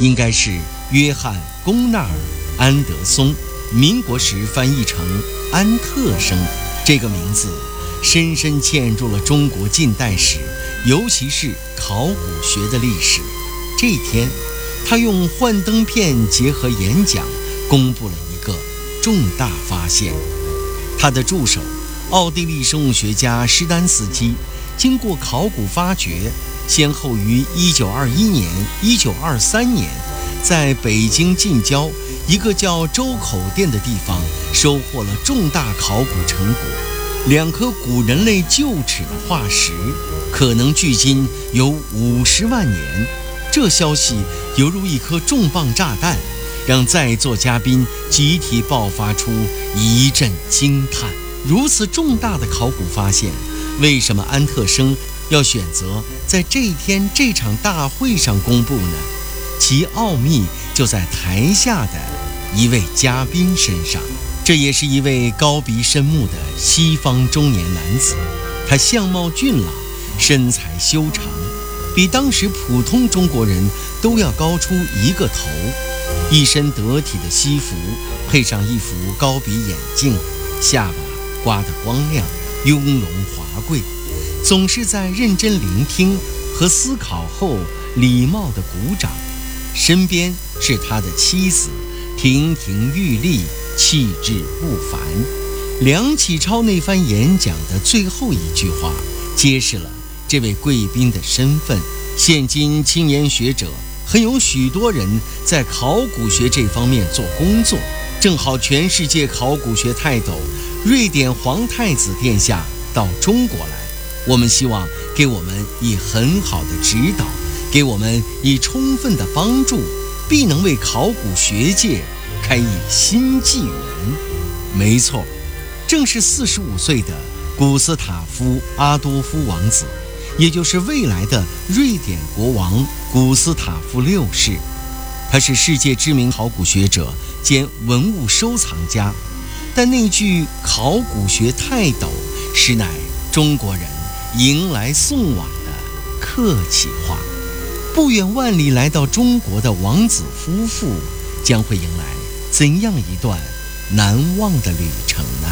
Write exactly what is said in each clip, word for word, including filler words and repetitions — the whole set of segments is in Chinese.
应该是约翰·龚纳尔·安德松，民国时翻译成安特生。这个名字深深嵌入了中国近代史，尤其是考古学的历史。这一天，他用幻灯片结合演讲，公布了一个重大发现。他的助手奥地利生物学家施丹斯基经过考古发掘，先后于一九二一年、一九二三年，在北京近郊一个叫周口店的地方收获了重大考古成果。两颗古人类臼齿的化石，可能距今有五十万年。这消息犹如一颗重磅炸弹，让在座嘉宾集体爆发出一阵惊叹。如此重大的考古发现，为什么安特生要选择在这一天这场大会上公布呢？其奥秘就在台下的一位嘉宾身上。这也是一位高鼻深目的西方中年男子，他相貌俊朗，身材修长，比当时普通中国人都要高出一个头。一身得体的西服，配上一副高鼻眼镜，下巴刮得光亮，雍容华贵，总是在认真聆听和思考后礼貌地鼓掌。身边是他的妻子，亭亭玉立，气质不凡。梁启超那番演讲的最后一句话，揭示了这位贵宾的身份。现今青年学者很有许多人在考古学这方面做工作，正好全世界考古学泰斗瑞典皇太子殿下到中国来，我们希望给我们以很好的指导，给我们以充分的帮助，必能为考古学界开一新纪元。没错，正是四十五岁的古斯塔夫·阿多夫王子，也就是未来的瑞典国王古斯塔夫六世。他是世界知名考古学者兼文物收藏家，但那句考古学泰斗实乃中国人迎来送往的客气话。不远万里来到中国的王子夫妇，将会迎来怎样一段难忘的旅程呢？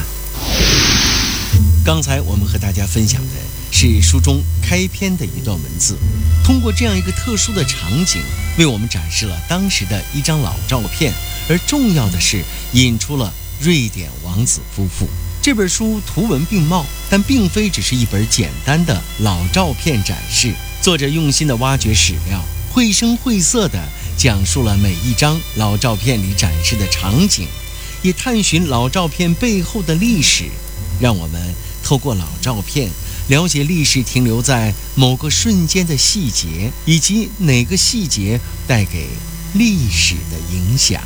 刚才我们和大家分享的是书中开篇的一段文字，通过这样一个特殊的场景，为我们展示了当时的一张老照片，而重要的是引出了瑞典王子夫妇。这本书图文并茂，但并非只是一本简单的老照片展示。作者用心地挖掘史料，绘声绘色地讲述了每一张老照片里展示的场景，也探寻老照片背后的历史，让我们透过老照片了解历史停留在某个瞬间的细节，以及哪个细节带给历史的影响。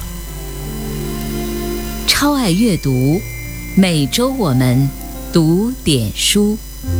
超爱阅读，每周我们读点书。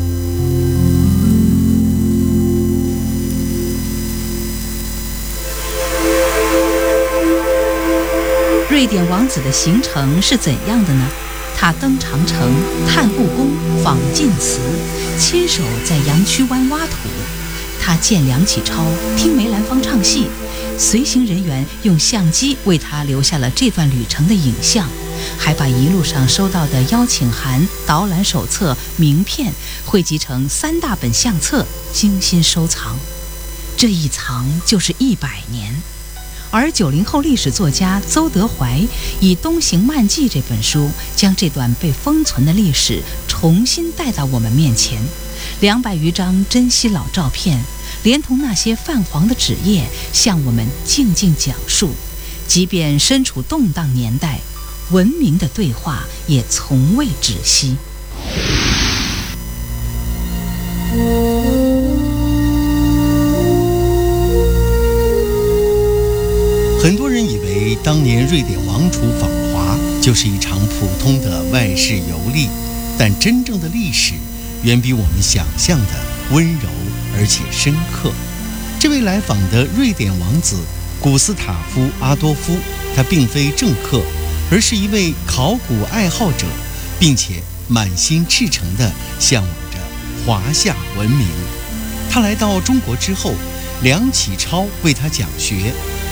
瑞典王子的行程是怎样的呢？他登长城、探故宫、访晋祠，亲手在阳曲湾挖土。他见梁启超，听梅兰芳唱戏。随行人员用相机为他留下了这段旅程的影像，还把一路上收到的邀请函、导览手册、名片汇集成三大本相册，精心收藏。这一藏就是一百年。而九零后历史作家邹德怀以《东行漫记》这本书，将这段被封存的历史重新带到我们面前。两百余张珍稀老照片，连同那些泛黄的纸页，向我们静静讲述，即便身处动荡年代，文明的对话也从未止息。 很多人以为当年瑞典王储访华就是一场普通的外事游历，但真正的历史远比我们想象的温柔而且深刻。这位来访的瑞典王子古斯塔夫·阿多夫，他并非政客，而是一位考古爱好者，并且满心赤诚地向往着华夏文明。他来到中国之后，梁启超为他讲学，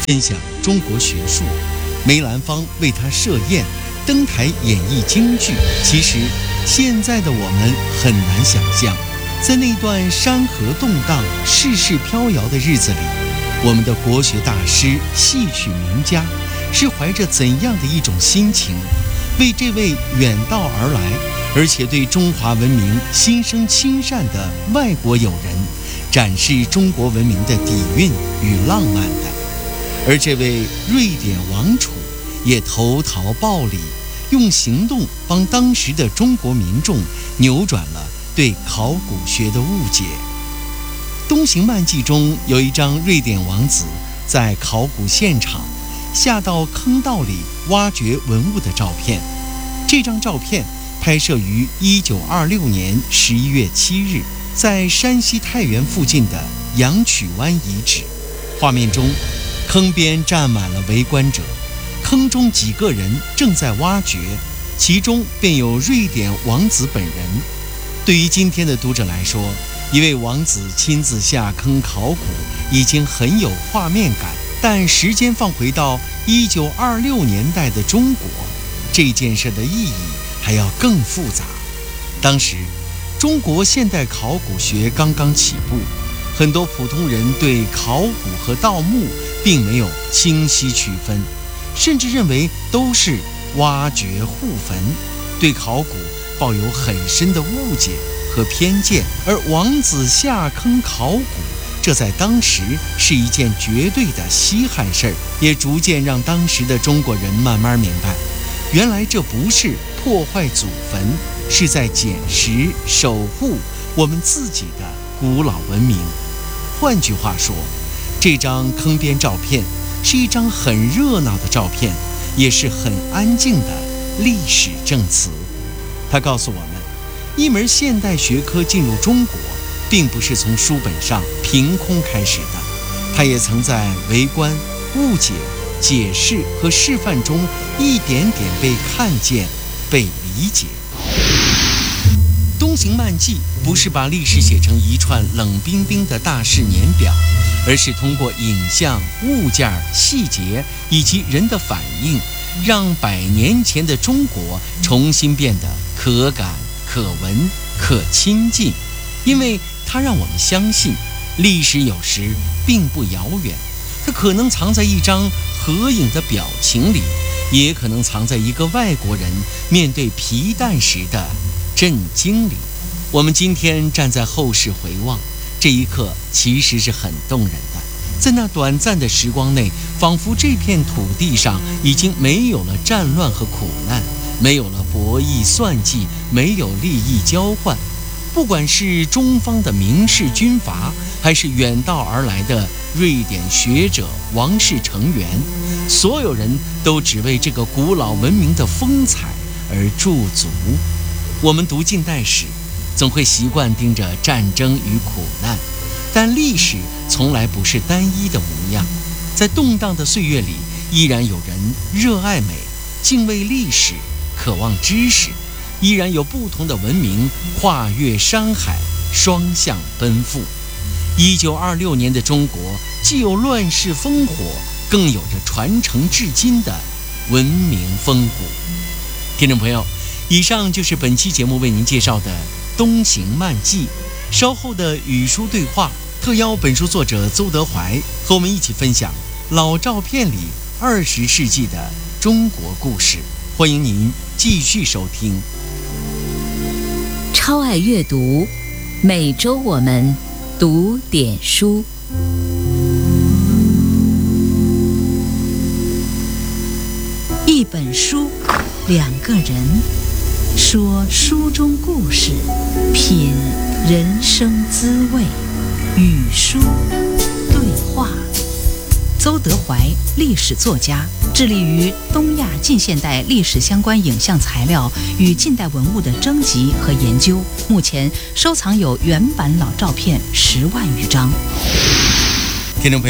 分享中国学术，梅兰芳为他设宴，登台演绎京剧。其实，现在的我们很难想象，在那段山河动荡、世事飘摇的日子里，我们的国学大师、戏曲名家是怀着怎样的一种心情，为这位远道而来，而且对中华文明心生亲善的外国友人，展示中国文明的底蕴与浪漫的。而这位瑞典王储也投桃报李，用行动帮当时的中国民众扭转了对考古学的误解。《东行漫记》中有一张瑞典王子在考古现场下到坑道里挖掘文物的照片。这张照片拍摄于一九二六年十一月七日，在山西太原附近的阳曲湾遗址。画面中，坑边站满了围观者，坑中几个人正在挖掘，其中便有瑞典王子本人。对于今天的读者来说，一位王子亲自下坑考古已经很有画面感，但时间放回到一九二六年代的中国，这件事的意义还要更复杂。当时中国现代考古学刚刚起步，很多普通人对考古和盗墓并没有清晰区分，甚至认为都是挖掘互坟，对考古抱有很深的误解和偏见。而王子下坑考古，这在当时是一件绝对的稀罕事儿，也逐渐让当时的中国人慢慢明白，原来这不是破坏祖坟，是在捡拾守护我们自己的古老文明。换句话说，这张坑边照片是一张很热闹的照片，也是很安静的历史证词。它告诉我们，一门现代学科进入中国，并不是从书本上凭空开始的，它也曾在围观、误解、解释和示范中一点点被看见、被理解。《东行漫记》不是把历史写成一串冷冰冰的大事年表，而是通过影像、物件、细节以及人的反应，让百年前的中国重新变得可感、可闻、可亲近。因为它让我们相信，历史有时并不遥远，它可能藏在一张合影的表情里，也可能藏在一个外国人面对皮蛋时的震惊里。我们今天站在后世回望，这一刻其实是很动人的。在那短暂的时光内，仿佛这片土地上已经没有了战乱和苦难，没有了博弈算计，没有利益交换。不管是中方的名士军阀，还是远道而来的瑞典学者、王室成员，所有人都只为这个古老文明的风采而驻足。我们读近代史，总会习惯盯着战争与苦难，但历史从来不是单一的模样。在动荡的岁月里，依然有人热爱美、敬畏历史、渴望知识，依然有不同的文明跨越山海，双向奔赴。一九二六年的中国，既有乱世烽火，更有着传承至今的文明风骨。听众朋友，以上就是本期节目为您介绍的《东行漫记》。稍后的语书对话，特邀本书作者邹德怀和我们一起分享老照片里二十世纪的中国故事。欢迎您继续收听。 超爱阅读，每周我们读点书。 一本书，两个人，说书中故事，品人生滋味，语书对话。邹德怀，历史作家，致力于东亚近现代历史相关影像材料与近代文物的征集和研究。目前收藏有原版老照片十万余张。 听众朋友，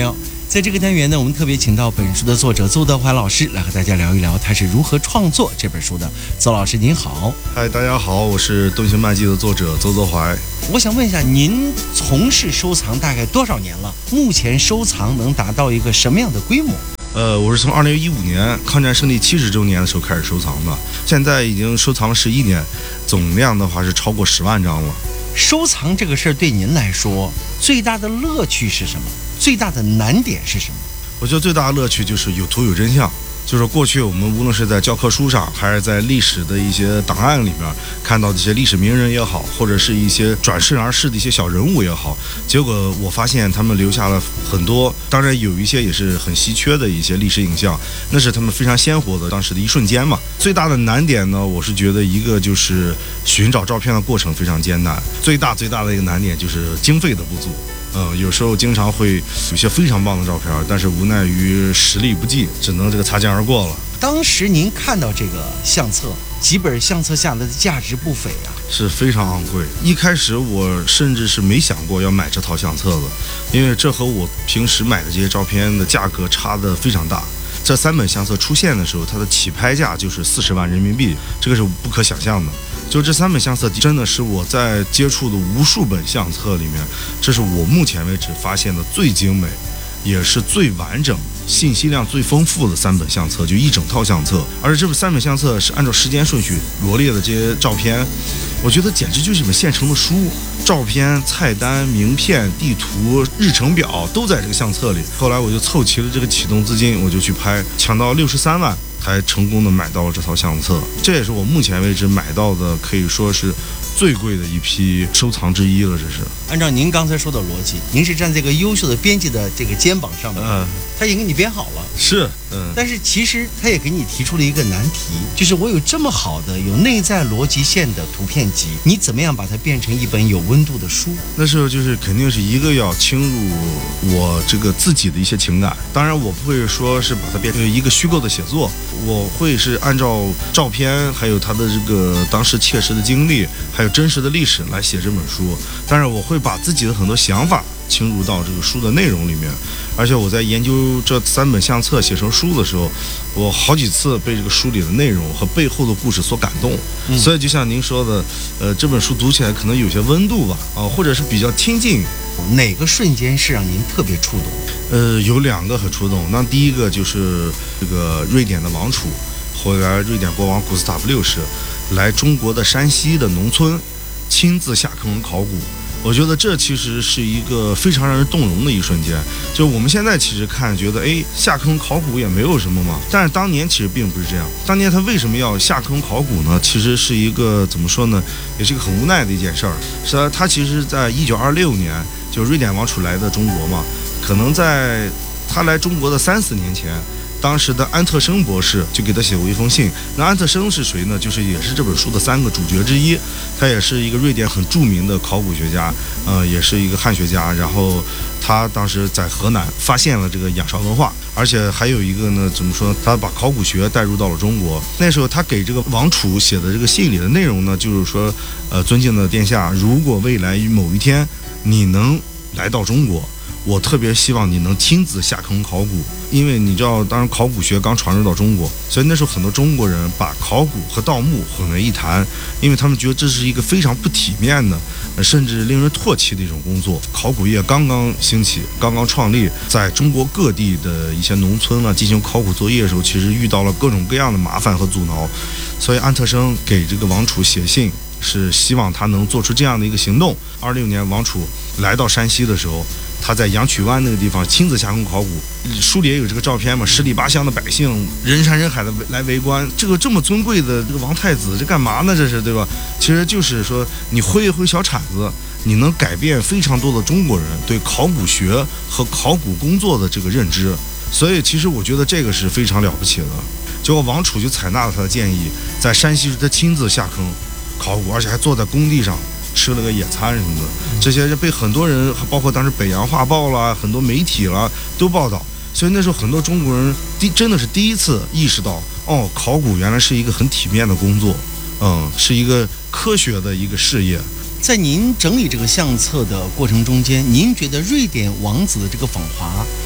在这个单元呢，我们特别请到本书的作者邹德怀老师来和大家聊一聊他是如何创作这本书的。邹老师您好。 嗨，大家好，我是《东行漫记》的作者邹德怀。 我想问一下，您从事收藏大概多少年了？目前收藏能达到一个什么样的规模？ 呃，我是从二零一五年抗战胜利七十周年的时候开始收藏的，现在已经收藏了十一年，总量的话是超过十万张了。 收藏这个事儿对您来说，最大的乐趣是什么？最大的难点是什么？ 我觉得最大的乐趣就是有图有真相。就是过去我们无论是在教科书上，还是在历史的一些档案里面看到这些历史名人也好，或者是一些转世而逝的一些小人物也好，结果我发现他们留下了很多，当然有一些也是很稀缺的一些历史影像，那是他们非常鲜活的当时的一瞬间嘛。最大的难点呢，我是觉得一个就是寻找照片的过程非常艰难，最大最大的一个难点就是经费的不足。嗯，有时候经常会有些非常棒的照片，但是无奈于实力不济，只能这个擦肩而过了。 当时您看到这个相册，几本相册下来的价值不菲啊， 是非常昂贵。一开始我甚至是没想过要买这套相册的，因为这和我平时买的这些照片的价格差得非常大。这三本相册出现的时候，它的起拍价就是四十万人民币，这个是不可想象的。就这三本相册真的是我在接触的无数本相册里面，这是我目前为止发现的最精美，也是最完整、信息量最丰富的三本相册，就一整套相册。而且这本三本相册是按照时间顺序罗列的这些照片，我觉得简直就是一本现成的书，照片、菜单、名片、地图、日程表都在这个相册里。后来我就凑齐了这个启动资金，我就去拍，抢到六十三万。才成功的买到了这套相册，这也是我目前为止买到的可以说是最贵的一批收藏之一了。这是按照您刚才说的逻辑，您是站在一个优秀的编辑的这个肩膀上面，嗯，他已经给你编好了， 是，嗯， 但是其实他也给你提出了一个难题，就是我有这么好的有内在逻辑线的图片集，你怎么样把它变成一本有温度的书？ 那时候就是肯定是一个要侵入我这个自己的一些情感，当然我不会说是把它变成一个虚构的写作。我会是按照照片，还有他的这个当时切实的经历，还有真实的历史来写这本书。当然，我会把自己的很多想法侵入到这个书的内容里面。而且我在研究这三本相册写成书的时候，我好几次被这个书里的内容和背后的故事所感动。嗯、所以就像您说的，呃，这本书读起来可能有些温度吧，啊、呃，或者是比较亲近。 哪个瞬间是让您特别触动？ 呃，有两个很触动。那第一个就是这个瑞典的王储，后来瑞典国王古斯塔夫六世来中国的山西的农村，亲自下坑考古。我觉得这其实是一个非常让人动容的一瞬间。就我们现在其实看觉得，哎，下坑考古也没有什么嘛。但是当年其实并不是这样。当年他为什么要下坑考古呢？其实是一个怎么说呢，也是一个很无奈的一件事儿。是啊，他其实在一九二六年，就瑞典王储来的中国嘛，可能在他来中国的三四年前。当时的安特生博士就给他写过一封信。那安特生是谁呢？就是也是这本书的三个主角之一，他也是一个瑞典很著名的考古学家，呃，也是一个汉学家。然后他当时在河南发现了这个仰韶文化，而且还有一个呢，怎么说？他把考古学带入到了中国。那时候他给这个王储写的这个信里的内容呢，就是说，呃，尊敬的殿下，如果未来某一天你能来到中国，我特别希望你能亲自下坑考古，因为你知道，当时考古学刚传入到中国，所以那时候很多中国人把考古和盗墓混为一谈，因为他们觉得这是一个非常不体面的，甚至令人唾弃的一种工作。考古业刚刚兴起，刚刚创立，在中国各地的一些农村啊进行考古作业的时候，其实遇到了各种各样的麻烦和阻挠，所以安特生给这个王储写信，是希望他能做出这样的一个行动。二六年王储来到山西的时候，他在阳曲湾那个地方亲自下坑考古，书里也有这个照片嘛，十里八乡的百姓人山人海的来围观，这个这么尊贵的这个王太子，这干嘛呢？这是对吧？其实就是说，你挥一挥小铲子，你能改变非常多的中国人对考古学和考古工作的这个认知。所以其实我觉得这个是非常了不起的。结果王储就采纳了他的建议，在山西他亲自下坑考古，而且还坐在工地上吃了个野餐什么的，这些被很多人，包括当时北洋画报啦、很多媒体啦都报道。所以那时候很多中国人第真的是第一次意识到，哦，考古原来是一个很体面的工作，嗯，是一个科学的一个事业。 在您整理这个相册的过程中间，您觉得瑞典王子的这个访华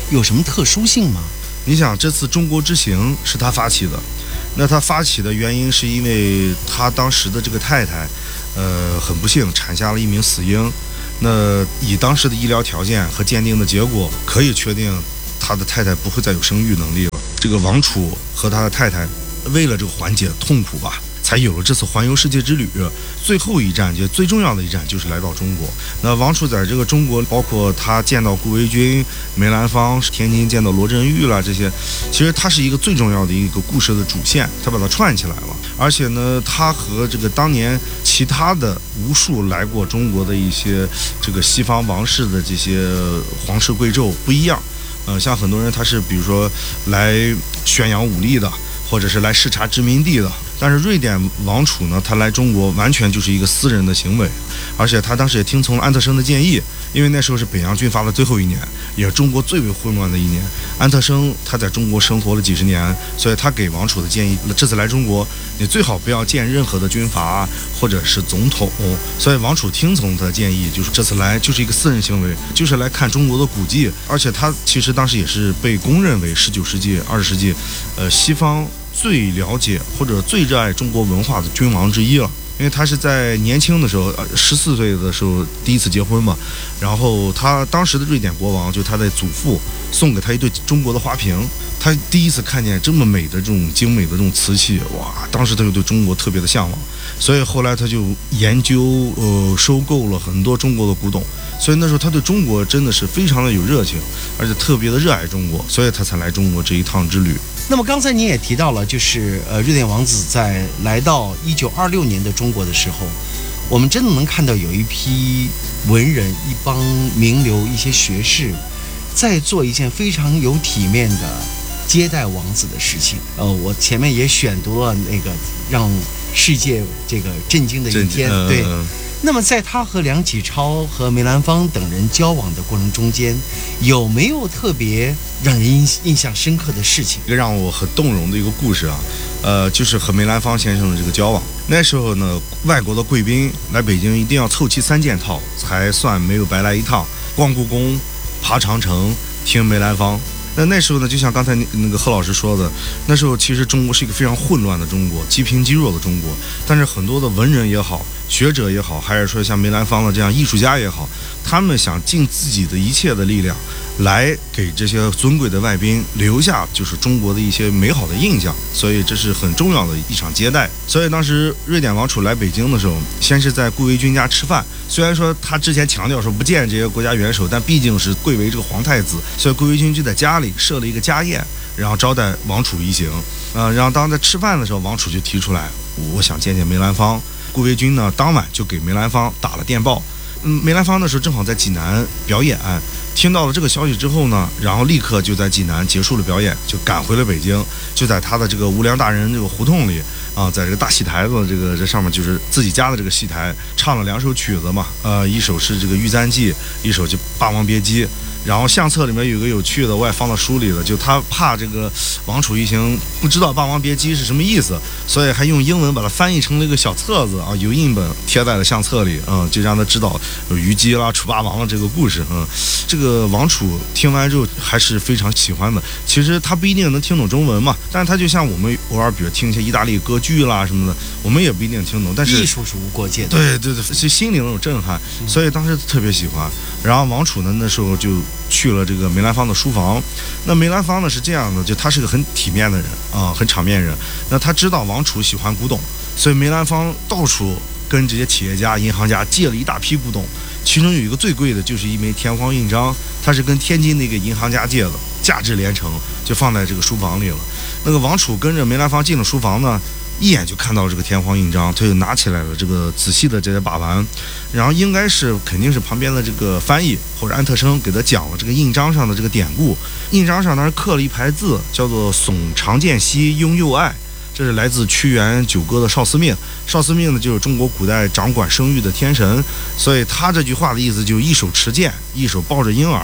有什么特殊性吗？ 你想，这次中国之行是他发起的，那他发起的原因是因为他当时的这个太太，呃，很不幸产下了一名死婴。那以当时的医疗条件和鉴定的结果，可以确定他的太太不会再有生育能力了。这个王储和他的太太为了这个缓解痛苦吧，才有了这次环游世界之旅。最后一站，就最重要的一站，就是来到中国。那王储在这个中国，包括他见到顾维钧、梅兰芳，天津见到罗振玉啦，这些，其实他是一个最重要的一个故事的主线，他把它串起来了。而且呢，他和这个当年其他的无数来过中国的一些这个西方王室的这些皇室贵胄不一样。呃，像很多人他是比如说来宣扬武力的，或者是来视察殖民地的。但是瑞典王储呢，他来中国完全就是一个私人的行为，而且他当时也听从了安特生的建议，因为那时候是北洋军阀的最后一年，也是中国最为混乱的一年。安特生他在中国生活了几十年，所以他给王储的建议，这次来中国，你最好不要见任何的军阀或者是总统。所以王储听从他的建议，就是这次来就是一个私人行为，就是来看中国的古迹。而且他其实当时也是被公认为十九世纪、二十世纪，呃，西方最了解或者最热爱中国文化的君王之一了。因为他是在年轻的时候，十四岁的时候第一次结婚嘛，然后他当时的瑞典国王就他的祖父送给他一对中国的花瓶，他第一次看见这么美的这种精美的这种瓷器，哇，当时他就对中国特别的向往，所以后来他就研究呃收购了很多中国的古董，所以那时候他对中国真的是非常的有热情，而且特别的热爱中国，所以他才来中国这一趟之旅。 那么刚才你也提到了，就是呃，瑞典王子在来到一九二六年的中国的时候，我们真的能看到有一批文人、一帮名流、一些学士，在做一件非常有体面的接待王子的事情。呃，我前面也选读了那个让世界这个震惊的一天， 嗯、 对。那么在他和梁启超和梅兰芳等人交往的过程中间，有没有特别让人印印象深刻的事情？ 一个让我很动容的一个故事啊，呃，就是和梅兰芳先生的这个交往。那时候呢，外国的贵宾来北京一定要凑齐三件套，才算没有白来一趟。逛故宫、爬长城、听梅兰芳。那那时候呢，就像刚才那个贺老师说的，那时候其实中国是一个非常混乱的中国，积贫积弱的中国。但是很多的文人也好，学者也好，还是说像梅兰芳的这样艺术家也好，他们想尽自己的一切的力量，来给这些尊贵的外宾留下就是中国的一些美好的印象。所以这是很重要的一场接待。所以当时瑞典王储来北京的时候，先是在顾维钧家吃饭。虽然说他之前强调说不见这些国家元首，但毕竟是贵为这个皇太子，所以顾维钧就在家里设了一个家宴，然后招待王储一行。呃，然后当在吃饭的时候，王储就提出来，我想见见梅兰芳。顾维钧呢，当晚就给梅兰芳打了电报。嗯，梅兰芳那时候正好在济南表演，听到了这个消息之后呢，然后立刻就在济南结束了表演，就赶回了北京，就在他的这个无良大人这个胡同里啊，在这个大戏台子这个这上面，就是自己家的这个戏台，唱了两首曲子嘛，呃，一首是这个《玉簪记》，一首就《霸王别姬》。然后相册里面有个有趣的，我也放到书里了，就他怕这个王储一行不知道《霸王别姬》是什么意思，所以还用英文把它翻译成了一个小册子啊，油印本贴在了相册里，嗯，就让他知道有虞姬啦、楚霸王的这个故事，嗯，这个王储听完之后还是非常喜欢的。其实他不一定能听懂中文嘛，但是他就像我们偶尔比如听一些意大利歌剧啦什么的，我们也不一定听懂，但是艺术是无国界的， 对对对，是心灵那种震撼，所以当时特别喜欢。然后王储呢，那时候就去了这个梅兰芳的书房。那梅兰芳呢是这样的，就他是个很体面的人啊、呃，很场面人。那他知道王储喜欢古董，所以梅兰芳到处跟这些企业家、银行家借了一大批古董，其中有一个最贵的，就是一枚天皇印章，他是跟天津那个银行家借的，价值连城，就放在这个书房里了。那个王储跟着梅兰芳进了书房呢，一眼就看到这个天皇印章，他就拿起来了这个仔细的这些把玩，然后应该是肯定是旁边的这个翻译或者安特生给他讲了这个印章上的这个典故。印章上当时刻了一排字，叫做“耸长剑兮拥幼爱”，这是来自屈原九歌的少司命。少司命呢，就是中国古代掌管生育的天神，所以他这句话的意思就是一手持剑，一手抱着婴儿，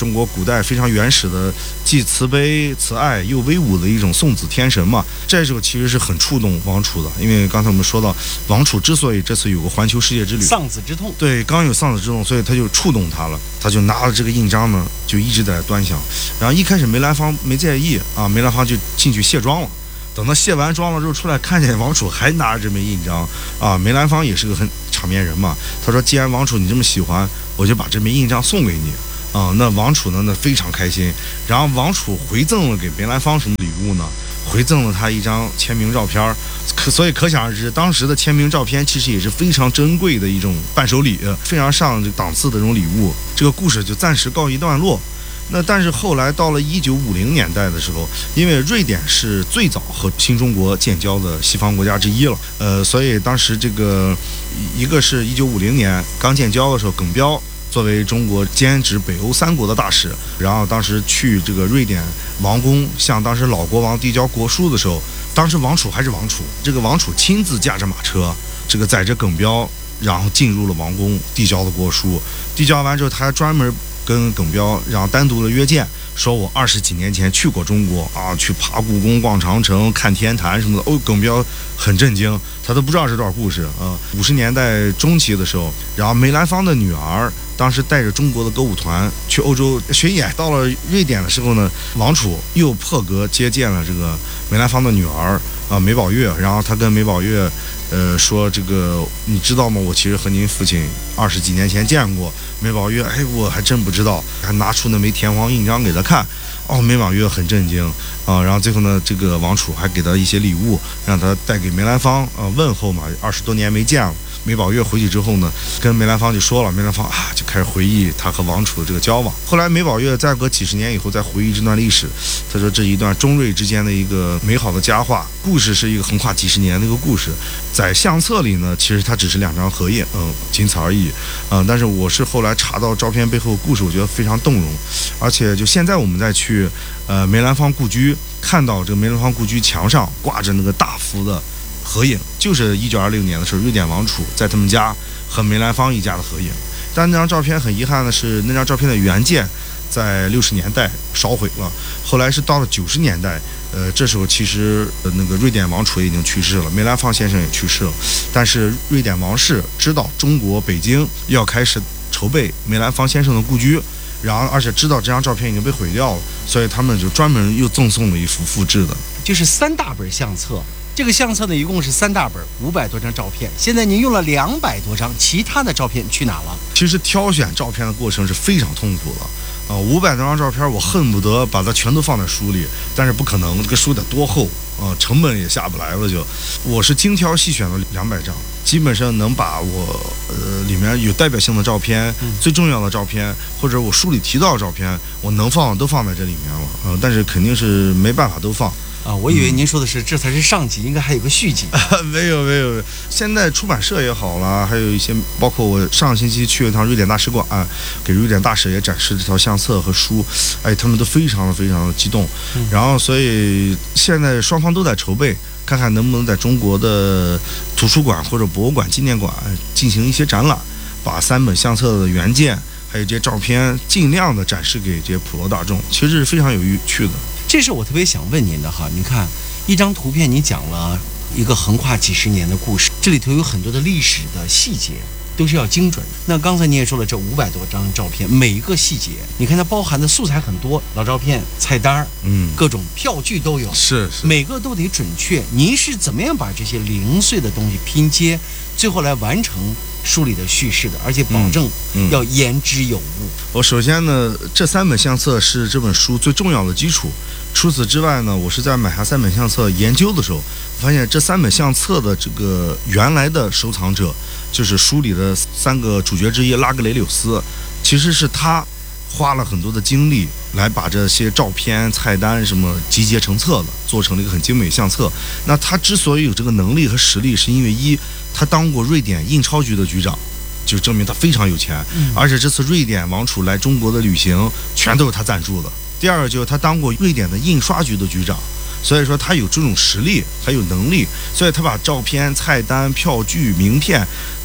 中国古代非常原始的既慈悲慈爱又威武的一种送子天神嘛。这时候其实是很触动王储的，因为刚才我们说到，王储之所以这次有个环球世界之旅， 丧子之痛， 对，刚有丧子之痛，所以他就触动他了，他就拿了这个印章呢，就一直在端详。然后一开始梅兰芳没在意啊，梅兰芳就进去卸妆了。等到卸完妆了之后出来，看见王储还拿着这枚印章啊，梅兰芳也是个很场面人嘛。他说：“既然王储你这么喜欢，我就把这枚印章送给你啊。”那王储呢，那非常开心。然后王储回赠了给梅兰芳什么礼物呢？回赠了他一张签名照片。可所以可想而知，当时的签名照片其实也是非常珍贵的一种伴手礼，非常上档次的这种礼物。这个故事就暂时告一段落。那但是后来到了一九五零年代的时候，因为瑞典是最早和新中国建交的西方国家之一了，呃，所以当时这个一个是一九五零年刚建交的时候，耿彪作为中国兼职北欧三国的大使，然后当时去这个瑞典王宫向当时老国王递交国书的时候，当时王储还是王储，这个王储亲自驾着马车，这个载着耿彪，然后进入了王宫递交的国书，递交完之后，他还专门跟耿彪然后单独的约见，说我二十几年前去过中国啊，去爬故宫、逛长城、看天坛什么的。哦，耿彪很震惊，他都不知道这段故事啊。五十年代中期的时候，然后梅兰芳的女儿当时带着中国的歌舞团去欧洲巡演，到了瑞典的时候呢，王储又破格接见了这个梅兰芳的女儿啊梅宝月，然后他跟梅宝月。呃，说这个你知道吗？我其实和您父亲二十几年前见过。梅宝月，哎，我还真不知道，还拿出那枚天皇印章给他看。哦，梅宝月很震惊啊。然后最后呢，这个王储还给他一些礼物，让他带给梅兰芳啊问候嘛。二十多年没见了。梅宝月回去之后呢，跟梅兰芳就说了，梅兰芳啊就开始回忆他和王储的这个交往。后来梅宝月再隔几十年以后再回忆这段历史，他说这一段中瑞之间的一个美好的佳话，故事是一个横跨几十年的一个故事。在相册里呢，其实它只是两张合影，嗯，仅此而已，嗯，但是我是后来查到照片背后的故事，我觉得非常动容。而且就现在我们再去呃梅兰芳故居，看到这个梅兰芳故居墙上挂着那个大幅的合影，就是一九二六年的时候，瑞典王储在他们家和梅兰芳一家的合影。但那张照片很遗憾的是，那张照片的原件在六十年代烧毁了。后来是到了九十年代，呃，这时候其实、呃、那个瑞典王储已经去世了，梅兰芳先生也去世了。但是瑞典王室知道中国北京要开始筹备梅兰芳先生的故居，然后而且知道这张照片已经被毁掉了，所以他们就专门又赠送了一幅复制的， 就是三大本相册。这个相册呢，一共是三大本，五百多张照片。现在您用了两百多张，其他的照片去哪了？ 其实挑选照片的过程是非常痛苦的，啊，五百多张照片，我恨不得把它全都放在书里，但是不可能，这个书得多厚啊，成本也下不来了就。我是精挑细选了两百张，基本上能把我呃里面有代表性的照片、嗯、最重要的照片，或者我书里提到的照片，我能放都放在这里面了，啊、呃，但是肯定是没办法都放。 啊，我以为您说的是、嗯、这才是上集，应该还有个续集。 没有没有，现在出版社也好了，还有一些，包括我上个星期去了一趟瑞典大使馆，给瑞典大使也展示这套相册和书，哎，他们都非常的非常的激动。嗯、然后，所以现在双方都在筹备，看看能不能在中国的图书馆或者博物馆、纪念馆进行一些展览，把三本相册的原件还有这些照片尽量的展示给这些普罗大众，其实是非常有趣的。 这是我特别想问您的哈，您看一张图片，你讲了一个横跨几十年的故事，这里头有很多的历史的细节，都是要精准。那刚才你也说了，这五百多张照片，每一个细节，你看它包含的素材很多，老照片、菜单，嗯，各种票据都有， 是是， 每个都得准确。您是怎么样把这些零碎的东西拼接，最后来完成书里的叙事的，而且保证要言之有物？嗯嗯、 我首先呢，这三本相册是这本书最重要的基础。除此之外呢，我是在买下三本相册研究的时候，发现这三本相册的这个原来的收藏者，就是书里的三个主角之一拉格雷柳斯，其实是他花了很多的精力来把这些照片、菜单什么集结成册的，做成了一个很精美相册。那他之所以有这个能力和实力，是因为一，他当过瑞典印钞局的局长，就证明他非常有钱，嗯、而且这次瑞典王储来中国的旅行全都是他赞助的。第二个就是他当过瑞典的印刷局的局长，所以说他有这种实力还有能力，所以他把照片、菜单、票据、名片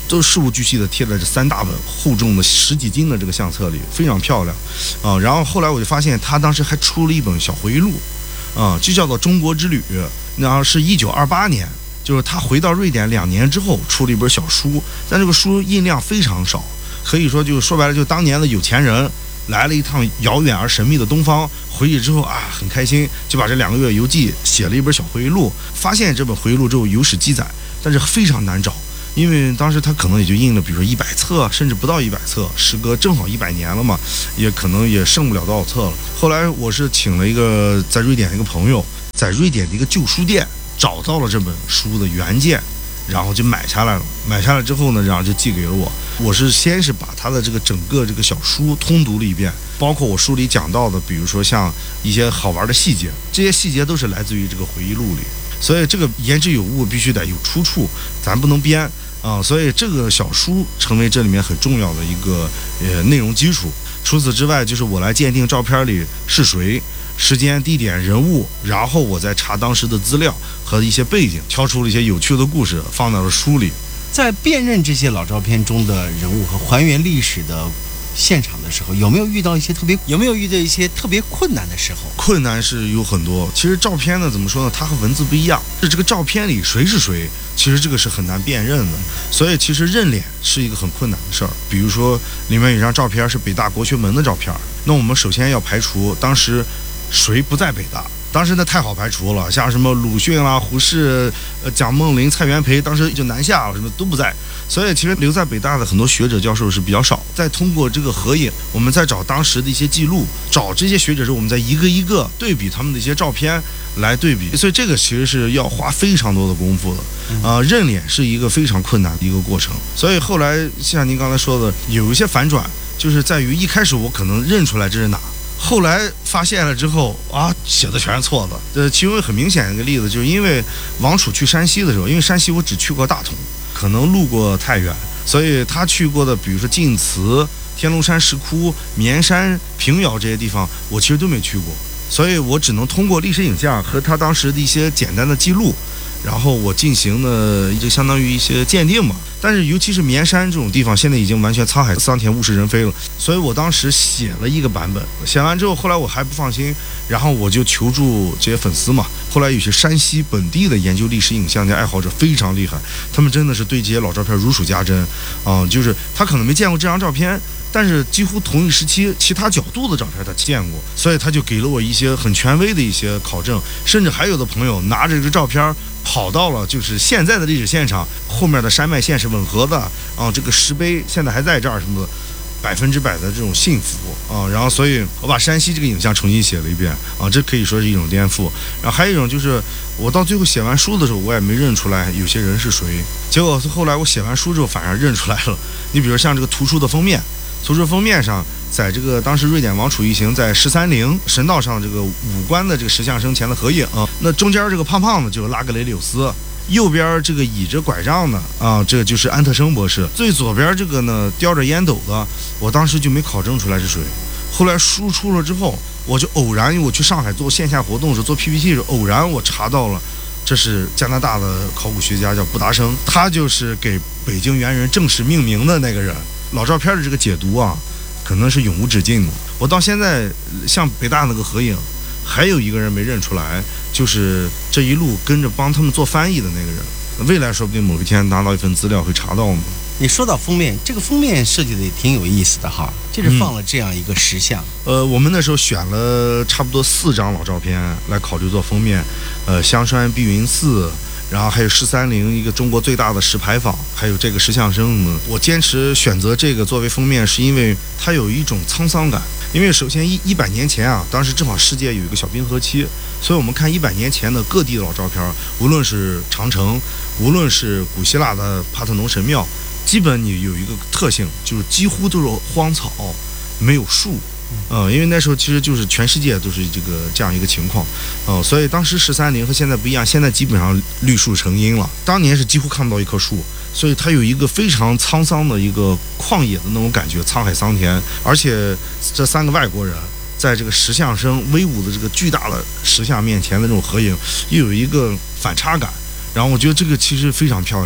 都事无巨细的贴在这三大本厚重的十几斤的这个相册里，非常漂亮啊。然后后来我就发现他当时还出了一本小回忆录啊，就叫做《中国之旅》，然后是一九二八年，就是他回到瑞典两年之后出了一本小书，但这个书印量非常少，可以说就说白了，就当年的有钱人来了一趟遥远而神秘的东方，回去之后啊很开心，就把这两个月游记写了一本小回忆录。发现这本回忆录之后有史记载，但是非常难找，因为当时他可能也就印了比如说一百册，甚至不到一百册，时隔正好一百年了嘛，也可能也剩不了多少册了。后来我是请了一个在瑞典的一个朋友，在瑞典的一个旧书店找到了这本书的原件，然后就买下来了。买下来之后呢，然后就寄给了我。我是先是把他的这个整个这个小书通读了一遍，包括我书里讲到的，比如说像一些好玩的细节，这些细节都是来自于这个回忆录里。所以这个言之有物，必须得有出处，咱不能编啊。所以这个小书成为这里面很重要的一个呃内容基础。除此之外，就是我来鉴定照片里是谁、时间、地点、人物，然后我再查当时的资料和一些背景，挑出了一些有趣的故事放到了书里。 在辨认这些老照片中的人物和还原历史的现场的时候，有没有遇到一些特别有没有遇到一些特别困难的时候？ 困难是有很多。其实照片呢，怎么说呢？它和文字不一样，是这个照片里谁是谁，其实这个是很难辨认的。所以其实认脸是一个很困难的事儿。比如说里面有张照片是北大国学门的照片，那我们首先要排除当时谁不在北大。当时那太好排除了，像什么鲁迅啦、胡适、呃蒋梦麟、蔡元培，当时就南下了，什么都不在。所以其实留在北大的很多学者教授是比较少。再通过这个合影，我们再找当时的一些记录，找这些学者之后，我们再一个一个对比他们的一些照片来对比。所以这个其实是要花非常多的功夫的。呃，认脸是一个非常困难的一个过程。所以后来像您刚才说的，有一些反转，就是在于一开始我可能认出来这是哪。后来发现了之后啊，写的全是错的。呃，其中很明显一个例子，就是因为王楚去山西的时候，因为山西我只去过大同，可能路过太原，所以他去过的，比如说晋祠、天龙山石窟、绵山、平遥这些地方，我其实都没去过，所以我只能通过历史影像和他当时的一些简单的记录，然后我进行的就相当于一些鉴定嘛。但是尤其是绵山这种地方，现在已经完全沧海桑田、物是人非了，所以我当时写了一个版本，写完之后，后来我还不放心，然后我就求助这些粉丝嘛。后来有些山西本地的研究历史影像的爱好者非常厉害，他们真的是对这些老照片如数家珍啊、呃，就是他可能没见过这张照片，但是几乎同一时期其他角度的照片他见过，所以他就给了我一些很权威的一些考证，甚至还有的朋友拿着这个照片跑到了就是现在的历史现场，后面的山脉线是吻合的啊，这个石碑现在还在这儿什么的，百分之百的这种幸福啊。然后所以我把山西这个影像重新写了一遍啊，这可以说是一种颠覆。然后还有一种就是我到最后写完书的时候，我也没认出来有些人是谁，结果后来我写完书之后反而认出来了。你比如像这个图书的封面，图书封面上，在这个当时瑞典王储一行在十三陵神道上这个五官的这个石像生前的合影，那中间这个胖胖的就是拉格雷柳斯，右边这个倚着拐杖的啊，这个就是安特生博士，最左边这个呢叼着烟斗的，我当时就没考证出来是谁。后来书出了之后，我就偶然，因为我去上海做线下活动时做 P P T 时，偶然我查到了，这是加拿大的考古学家叫布达生，他就是给北京猿人正式命名的那个人。老照片的这个解读啊，可能是永无止境的。我到现在像北大那个合影，还有一个人没认出来，就是这一路跟着帮他们做翻译的那个人。未来说不定某一天拿到一份资料会查到呢。 你说到封面，这个封面设计的也挺有意思的哈，就是放了这样一个石像。 嗯、呃，我们那时候选了差不多四张老照片来考虑做封面，呃，香山碧云寺。然后还有十三陵一个中国最大的石牌坊，还有这个石像生呢。我坚持选择这个作为封面，是因为它有一种沧桑感。因为首先一一百年前啊，当时正好世界有一个小冰河期，所以我们看一百年前的各地的老照片，无论是长城，无论是古希腊的帕特农神庙，基本你有一个特性，就是几乎都是荒草，没有树。呃，因为那时候其实就是全世界都是这个这样一个情况，呃，所以当时十三陵和现在不一样，现在基本上绿树成荫了，当年是几乎看不到一棵树，所以它有一个非常沧桑的一个旷野的那种感觉，沧海桑田。而且这三个外国人在这个石像生威武的这个巨大的石像面前的这种合影，又有一个反差感，然后我觉得这个其实非常漂亮。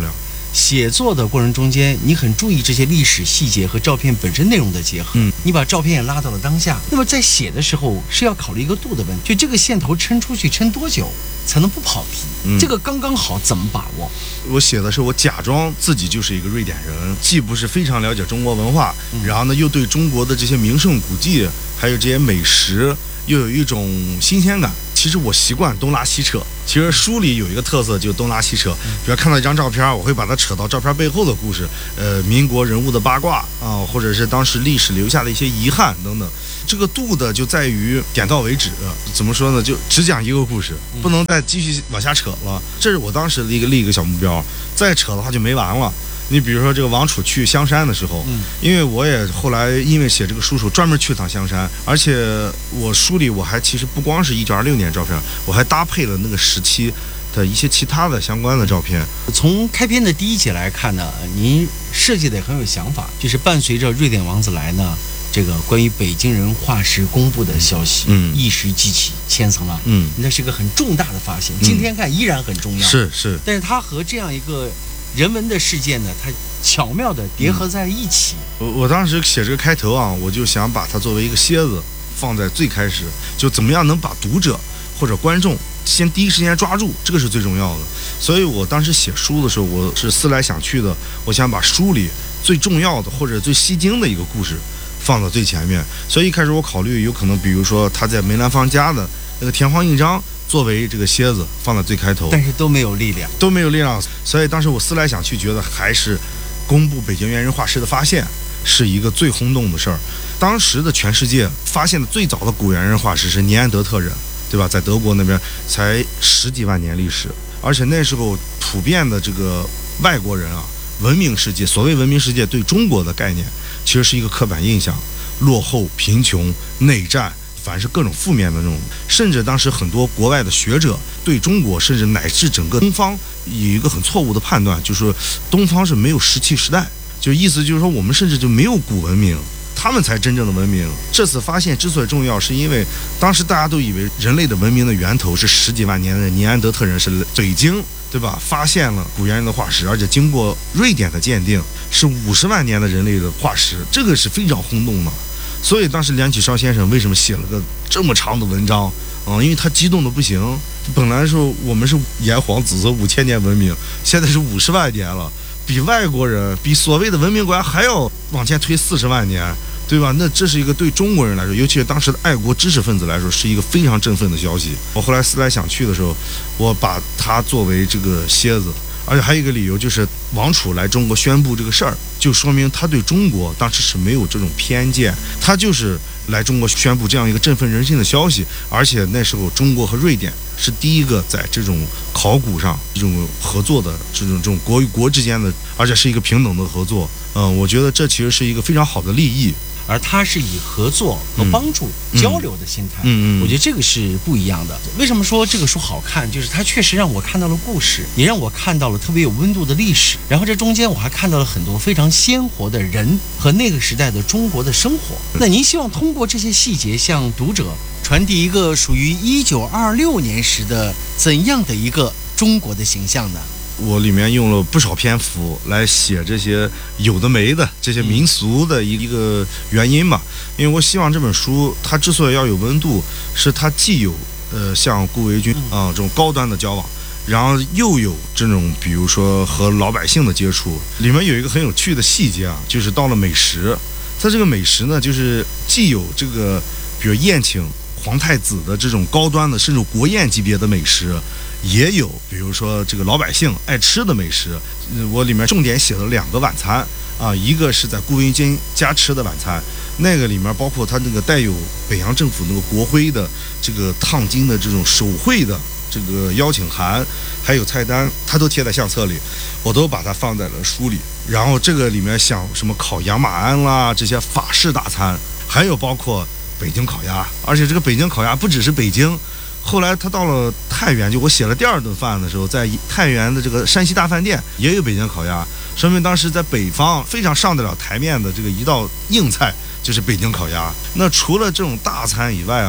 写作的过程中间，你很注意这些历史细节和照片本身内容的结合， 嗯， 你把照片也拉到了当下。那么在写的时候是要考虑一个度的问题，就这个线头抻出去抻多久才能不跑题， 嗯， 这个刚刚好怎么把握？ 我写的是我假装自己就是一个瑞典人，既不是非常了解中国文化，嗯，然后呢又对中国的这些名胜古迹还有这些美食又有一种新鲜感。其实我习惯东拉西扯，其实书里有一个特色，就东拉西扯。比如看到一张照片，我会把它扯到照片背后的故事，呃，民国人物的八卦啊，或者是当时历史留下的一些遗憾等等。这个度的就在于点到为止，怎么说呢？就只讲一个故事，不能再继续往下扯了。这是我当时的一个立一个小目标，再扯的话就没完了。你比如说这个王楚去香山的时候，嗯，因为我也后来因为写这个书时候专门去趟香山，而且我书里我还其实不光是一九二六年照片，我还搭配了那个时期的一些其他的相关的照片。 从开篇的第一节来看呢，您设计的也很有想法，就是伴随着瑞典王子来呢，这个关于北京人化石公布的消息，嗯，一时激起千层浪，嗯，那是个很重大的发现，今天看依然很重要， 是是， 但是它和这样一个人文的事件呢，它巧妙地叠合在一起。 我我当时写这个开头啊，我就想把它作为一个楔子放在最开始，就怎么样能把读者或者观众先第一时间抓住，这个是最重要的。所以我当时写书的时候，我是思来想去的，我想把书里最重要的或者最吸睛的一个故事放到最前面。所以一开始我考虑有可能，比如说他在梅兰芳家的那个田黄印章作为这个楔子放在最开头， 但是都没有力量， 都没有力量。所以当时我思来想去，觉得还是公布北京猿人化石的发现是一个最轰动的事儿。当时的全世界发现的最早的古猿人化石是尼安德特人，对吧？在德国那边才十几万年历史，而且那时候普遍的这个外国人啊，文明世界，所谓文明世界对中国的概念其实是一个刻板印象，落后、贫穷、内战，凡是各种负面的那种。甚至当时很多国外的学者对中国，甚至乃至整个东方有一个很错误的判断，就是说东方是没有石器时代，就意思就是说我们甚至就没有古文明，他们才真正的文明。这次发现之所以重要，是因为当时大家都以为人类的文明的源头是十几万年的尼安德特人，是北京，对吧？发现了古猿人的化石，而且经过瑞典的鉴定是五十万年的人类的化石，这个是非常轰动的。所以当时梁启超先生为什么写了个这么长的文章啊、嗯？因为他激动的不行。本来说我们是炎黄子孙五千年文明，现在是五十万年了，比外国人，比所谓的文明国家还要往前推四十万年，对吧？那这是一个对中国人来说，尤其是当时的爱国知识分子来说，是一个非常振奋的消息。我后来思来想去的时候，我把它作为这个楔子。而且还有一个理由，就是王储来中国宣布这个事儿，就说明他对中国当时是没有这种偏见，他就是来中国宣布这样一个振奋人心的消息。而且那时候中国和瑞典是第一个在这种考古上这种合作的这种这种国与国之间的，而且是一个平等的合作。嗯，我觉得这其实是一个非常好的利益。 而他是以合作和帮助、嗯、交流的心态，嗯嗯，我觉得这个是不一样的。为什么说这个书好看？就是它确实让我看到了故事，也让我看到了特别有温度的历史。然后这中间我还看到了很多非常鲜活的人和那个时代的中国的生活。那您希望通过这些细节向读者传递一个属于一九二六年时的怎样的一个中国的形象呢？ 我里面用了不少篇幅来写这些有的没的这些民俗的一个原因吧，因为我希望这本书它之所以要有温度，是它既有呃像顾维钧啊、呃、这种高端的交往，然后又有这种比如说和老百姓的接触。里面有一个很有趣的细节啊，就是到了美食，它这个美食呢，就是既有这个比如宴请皇太子的这种高端的甚至国宴级别的美食，也有比如说这个老百姓爱吃的美食。我里面重点写了两个晚餐啊，一个是在顾维钧家吃的晚餐，那个里面包括他那个带有北洋政府那个国徽的这个烫金的这种手绘的这个邀请函，还有菜单，它都贴在相册里，我都把它放在了书里。然后这个里面像什么烤羊马鞍啦，这些法式大餐，还有包括北京烤鸭，而且这个北京烤鸭不只是北京，后来他到了太原，就我写了第二顿饭的时候，在太原的这个山西大饭店也有北京烤鸭，说明当时在北方非常上得了台面的这个一道硬菜就是北京烤鸭。那除了这种大餐以外啊，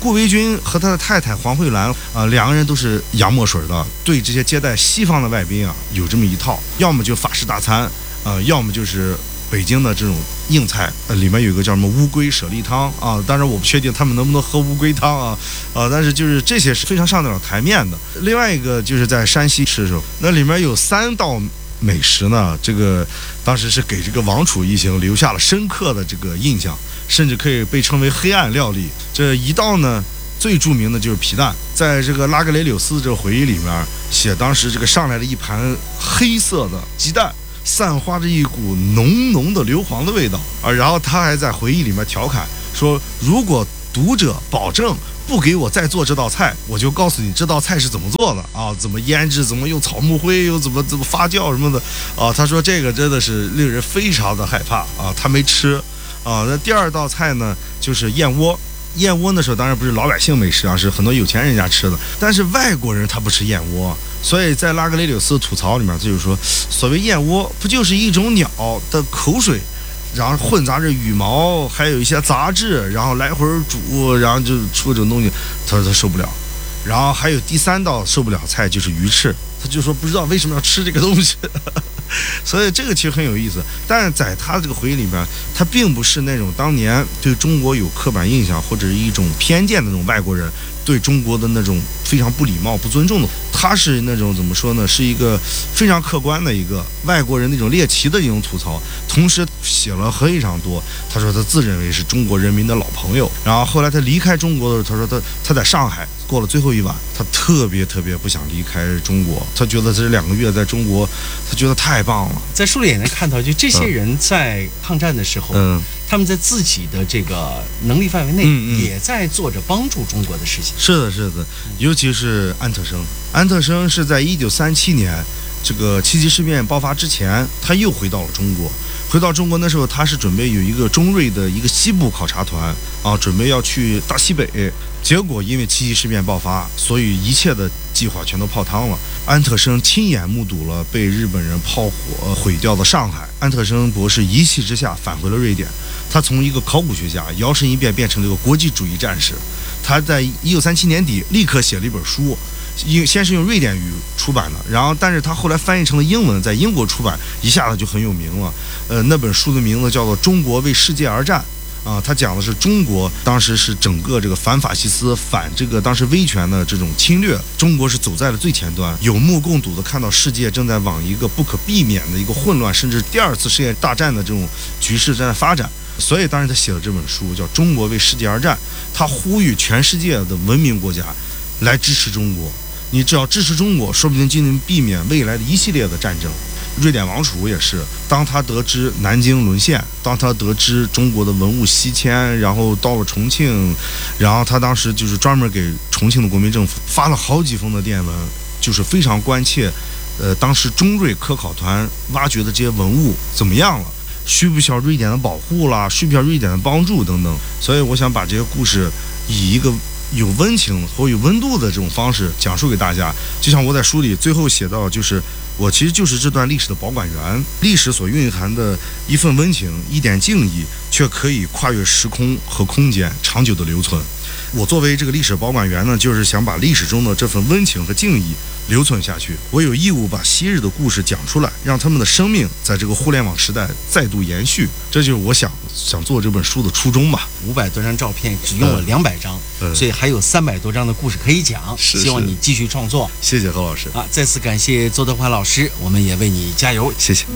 顾维钧和他的太太黄慧兰啊、呃，两个人都是洋墨水的，对这些接待西方的外宾啊有这么一套，要么就法式大餐，呃，要么就是北京的这种硬菜，呃，里面有一个叫什么乌龟舍利汤啊，当然我不确定他们能不能喝乌龟汤啊，啊，但是就是这些是非常上得了台面的。另外一个就是在山西吃的时候，那里面有三道美食呢，这个当时是给这个王楚一行留下了深刻的这个印象，甚至可以被称为黑暗料理。这一道呢，最著名的就是皮蛋，在这个拉格雷柳斯这个回忆里面写，当时这个上来了一盘黑色的鸡蛋，散发着一股浓浓的硫磺的味道啊。然后他还在回忆里面调侃说，如果读者保证不给我再做这道菜，我就告诉你这道菜是怎么做的啊，怎么腌制，怎么用草木灰，又怎么怎么发酵什么的啊。他说这个真的是令人非常的害怕啊，他没吃啊。那第二道菜呢，就是燕窝。燕窝那时候当然不是老百姓美食啊，是很多有钱人家吃的，但是外国人他不吃燕窝，所以在拉格雷柳斯吐槽里面，他就是说，所谓燕窝不就是一种鸟的口水，然后混杂着羽毛，还有一些杂质，然后来回煮，然后就出这种东西，他说他受不了。然后还有第三道受不了菜就是鱼翅，他就说不知道为什么要吃这个东西。所以这个其实很有意思，但是在他这个回忆里面，他并不是那种当年对中国有刻板印象或者是一种偏见的那种外国人，对中国的那种非常不礼貌不尊重的，他是那种怎么说呢，是一个非常客观的一个外国人那种猎奇的一种吐槽，同时写了非常多。他说他自认为是中国人民的老朋友，然后后来他离开中国的时候，他说他他在上海过了最后一晚，他特别特别不想离开中国，他觉得这两个月在中国，他觉得太棒了。 在书里也能看到，就这些人在抗战的时候，嗯，他们在自己的这个能力范围内，嗯嗯，也在做着帮助中国的事情。 是的，是的，尤其是安特生，安特生是在一九三七年这个七七事变爆发之前，他又回到了中国。回到中国那时候，他是准备有一个中瑞的一个西部考察团啊，准备要去大西北。结果因为七七事变爆发，所以一切的计划全都泡汤了。安特生亲眼目睹了被日本人炮火毁掉的上海。安特生博士一气之下返回了瑞典，他从一个考古学家摇身一变变成了一个国际主义战士。他在一九三七年底立刻写了一本书，先是用瑞典语出版的，然后但是他后来翻译成了英文，在英国出版，一下子就很有名了。呃，那本书的名字叫做《中国为世界而战》啊，他讲的是中国当时是整个这个反法西斯、反这个当时威权的这种侵略，中国是走在了最前端，有目共睹的看到世界正在往一个不可避免的一个混乱，甚至第二次世界大战的这种局势正在发展。所以当时他写了这本书叫《中国为世界而战》，他呼吁全世界的文明国家来支持中国，你只要支持中国，说不定就能避免未来的一系列的战争。瑞典王储也是，当他得知南京沦陷，当他得知中国的文物西迁，然后到了重庆，然后他当时就是专门给重庆的国民政府发了好几封的电文，就是非常关切，呃，当时中瑞科考团挖掘的这些文物怎么样了，需不需要瑞典的保护啦，需不需要瑞典的帮助等等。所以我想把这些故事以一个有温情和有温度的这种方式讲述给大家。就像我在书里最后写到，就是我其实就是这段历史的保管员，历史所蕴含的一份温情，一点敬意，却可以跨越时空和空间，长久的留存。我作为这个历史保管员呢，就是想把历史中的这份温情和敬意留存下去。我有义务把昔日的故事讲出来，让他们的生命在这个互联网时代再度延续。这就是我想想做这本书的初衷吧。 五百多张照片只用了两百张、嗯，所以还有三百多张的故事可以讲。 是是， 希望你继续创作。 谢谢何老师啊！再次感谢邹德华老师，我们也为你加油。 谢谢。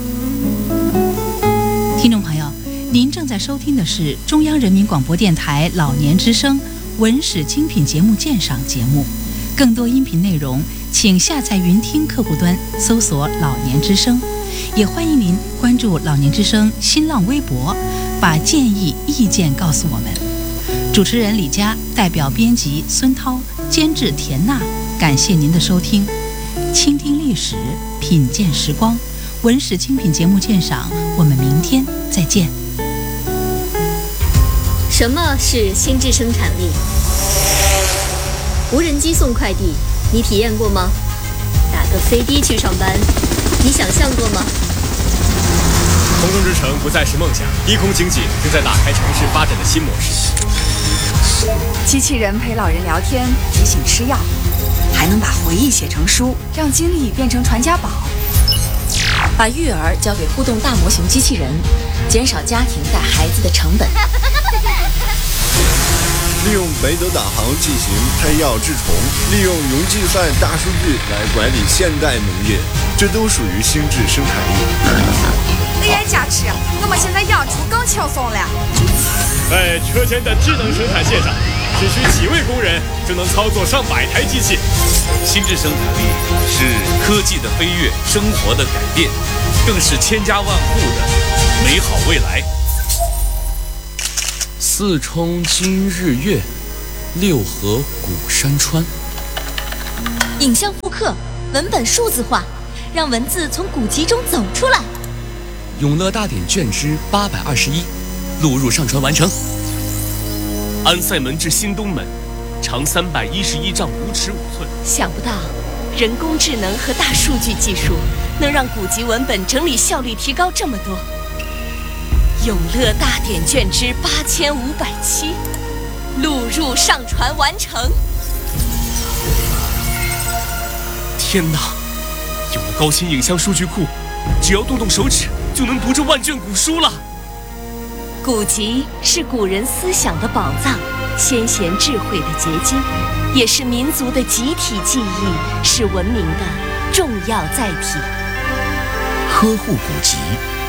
听众朋友，您正在收听的是中央人民广播电台老年之声文史精品节目鉴赏节目。更多音频内容，请下载云听客户端搜索老年之声。也欢迎您关注老年之声新浪微博，把建议意见告诉我们。主持人李佳，代表编辑孙涛，监制田娜，感谢您的收听。倾听历史，品鉴时光，文史精品节目鉴赏，我们明天再见。 什么是心智生产力？无人机送快递，你体验过吗？打个飞的去上班，你想象过吗？ 空中之城不再是梦想，低空经济正在打开城市发展的新模式。 机器人陪老人聊天，提醒吃药，还能把回忆写成书，让经历变成传家宝。 把育儿交给互动大模型机器人，减少家庭带孩子的成本。 利用雷德导航进行喷药治虫，利用云计算大数据来管理现代农业，这都属于心智生产力。 A I 加持，我们现在养猪更轻松了。 在车间的智能生产线上，只需几位工人就能操作上百台机器。 心智生产力是科技的飞跃，生活的改变，更是千家万户的美好未来。四冲今日月，六合古山川。 影像复刻，文本数字化，让文字从古籍中走出来。 永乐大典卷之八百二十一，录入上传完成。安塞门至新东门，长三百一十一丈五尺五寸。 想不到，人工智能和大数据技术能让古籍文本整理效率提高这么多。永乐大典卷之八千五百七，录入上传完成。 天哪！有了高清影像数据库，只要动动手指就能读这万卷古书了。 古籍是古人思想的宝藏，先贤智慧的结晶，也是民族的集体记忆，是文明的重要载体。 呵护古籍，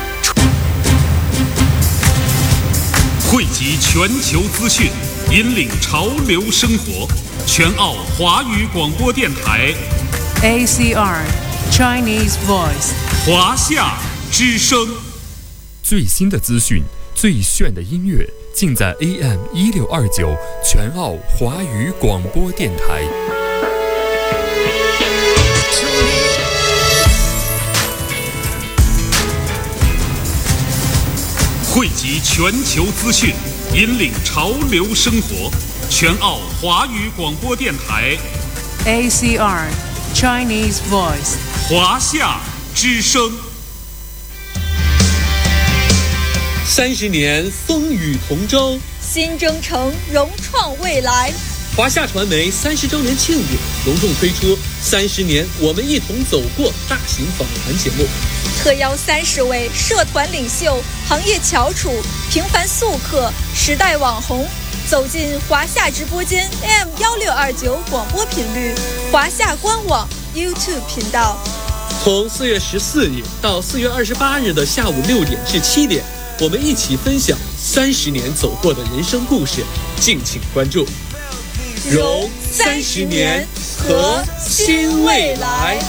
汇集全球资讯，引领潮流生活。全澳华语广播电台 A C R Chinese Voice 华夏之声， 最新的资讯，最炫的音乐，尽在 A M 一六二九全澳华语广播电台。 汇集全球资讯，引领潮流生活。全澳华语广播电台 A C R Chinese Voice 华夏之声。 三十年风雨同舟， 新征程融创未来。 华夏传媒三十周年庆典隆重推出三十年我们一同走过大型访谈节目， 特邀三十位社团领袖、行业翘楚、平凡素客、时代网红，走进华夏直播间 A M 一六二九广播频率、华夏官网 YouTube 频道。 从四月十四日到四月二十八日的下午六点至七点，我们一起分享三十年走过的人生故事，敬请关注。融三十年，和新未来。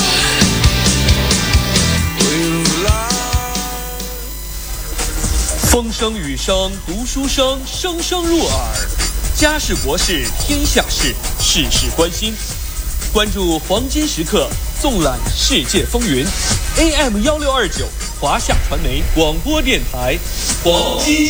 风声雨声读书声，声声入耳。家事国事天下事，事事关心。关注黄金时刻，纵览世界风云。A M 一六二九华夏传媒广播电台，黄金。